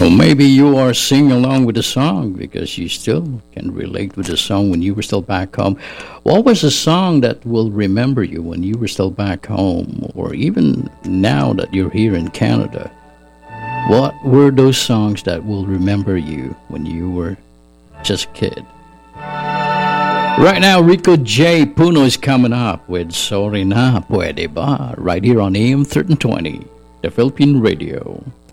Or maybe you are singing along with the song because you still can relate with the song when you were still back home. What was a song that will remember you when you were still back home, or even now that you're here in Canada? What were those songs that will remember you when you were just a kid? Right now, Rico J. Puno is coming up with Sorry Na Pwede Ba, right here on AM 1320, the Philippine Radio.